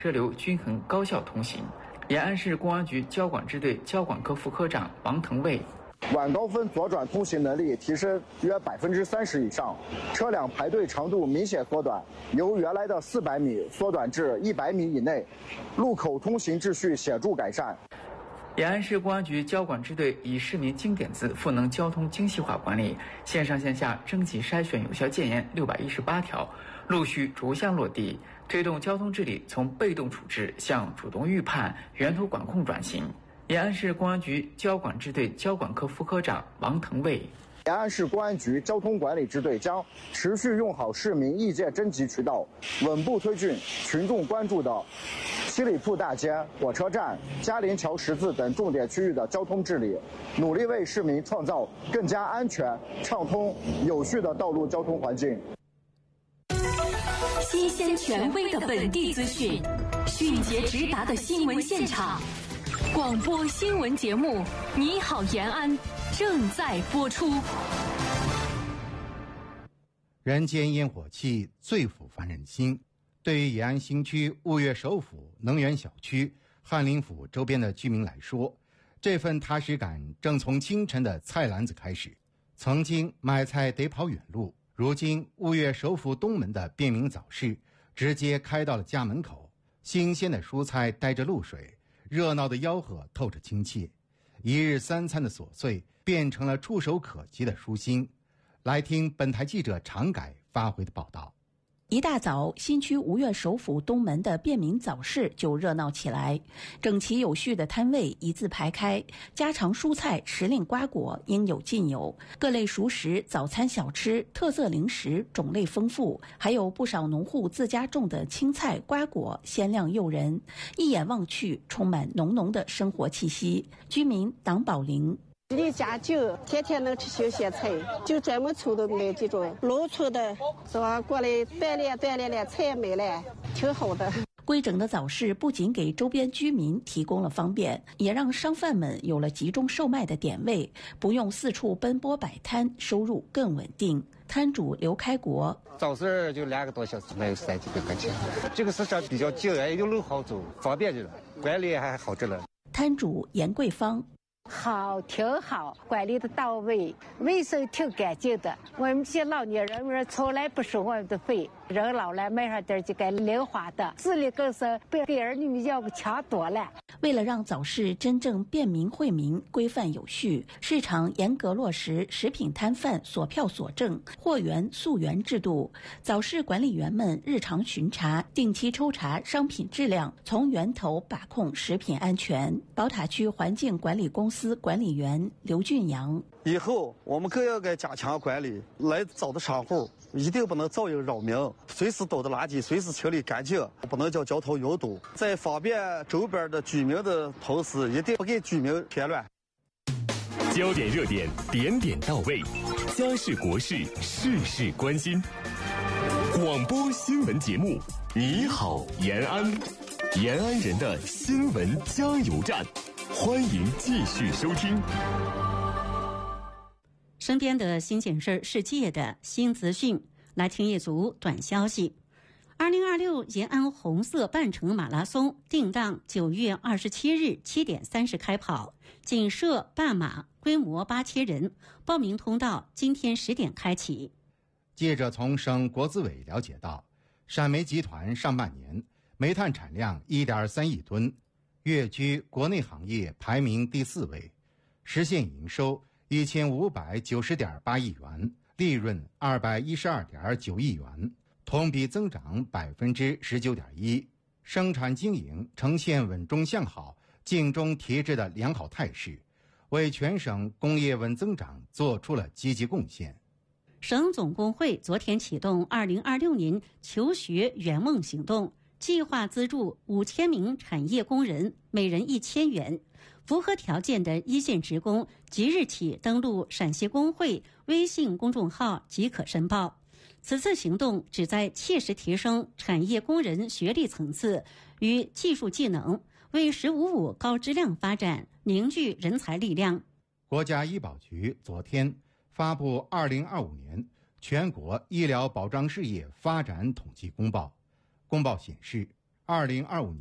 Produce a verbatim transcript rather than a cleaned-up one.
车流均衡高效通行。延安市公安局交管支队交管科副科长王腾卫。 晚高峰左转通行能力提升约百分之三十以上，车辆排队长度明显缩短，由原来的四百米缩短至一百米以内，路口通行秩序显著改善。 延安市公安局交管支队以市民金点子赋能交通精细化管理，线上线下征集筛选有效建言六百一十八条，陆续逐项落地，推动交通治理从被动处置向主动预判、源头管控转型。延安市公安局交管支队交管科副科长王腾卫。 延安市公安局交通管理支队将持续用好市民意见征集渠道，稳步推进群众关注的七里铺大街、火车站、嘉陵桥十字等重点区域的交通治理，努力为市民创造更加安全、畅通、有序的道路交通环境。 新鲜权威的本地资讯，迅捷直达的新闻现场。广播新闻节目《你好延安》正在播出。 人间烟火气最抚凡人心。对于延安新区婺越首府能源小区、翰林府周边的居民来说，这份踏实感正从清晨的菜篮子开始。曾经买菜得跑远路，如今婺越首府东门的便民早市直接开到了家门口，新鲜的蔬菜带着露水，热闹的吆喝透着亲切，一日三餐的琐碎变成了触手可及的舒心。来听本台记者常改发回的报道。 一大早，新区婺越首府东门的便民早市就热闹起来，整齐有序的摊位一字排开，家常蔬菜、时令瓜果应有尽有，各类熟食、早餐小吃、特色零食种类丰富，还有不少农户自家种的青菜、瓜果，鲜亮诱人，一眼望去充满浓浓的生活气息。居民党宝玲。 离家近，天天能吃新鲜菜，就专门村的买这种农村的，是吧？过来锻炼锻炼了，菜也买了，挺好的。 规整的早市不仅给周边居民提供了方便，也让商贩们有了集中售卖的点位，不用四处奔波摆摊，收入更稳定。摊主刘开国： 早市就两个多小时，卖有三几个块钱。这个市场比较近，有路好走，方便着了，管理还好着了。 摊主严桂芳。 好，挺好，管理的到位，卫生挺干净的。我们这些老年人们从来不收我们的费，人老了买上点就该零花的，自力更生，比给儿女们要个强多了。 为了让早市真正便民惠民、规范有序，市场严格落实食品摊贩索票索证、货源溯源制度。早市管理员们日常巡查，定期抽查商品质量，从源头把控食品安全。宝塔区环境管理公司管理员刘俊阳： 以后我们更要该加强管理，来早的商户一定不能噪音扰民，随时兜着垃圾，随时清理干净，不能叫交通拥堵。在方便周边的居民的同时，一定不给居民添乱。 焦点热点，点点到位，家事国事，事事关心。广播新闻节目《你好延安》，延安人的新闻加油站，欢迎继续收听。 身边的新鲜事儿，世界的新资讯，来听一组短消息。二零二六延安红色半程马拉松定档九月二十七日七点三十开跑，仅设半马，规模八千人，报名通道今天十点开启。 记者从省国资委了解到，陕煤集团上半年煤炭产量 一点三亿吨，跃居国内行业排名第四位，实现营收一千五百九十点八亿元，利润二百一十二点九亿元，同比增长百分之十九点一，生产经营呈现稳中向好、静中提质的良好态势，为全省工业稳增长做出了积极贡献。 省总工会昨天启动二零二六年求学圆梦行动，计划资助五千名产业工人，每人一千元。符合条件的一线职工即日起登录陕西工会微信公众号即可申报。此次行动旨在切实提升产业工人学历层次与技术技能，为“十五五”高质量发展凝聚人才力量。 国家医保局昨天发布二零二五年全国医疗保障事业发展统计公报。公报显示， 二零二五年。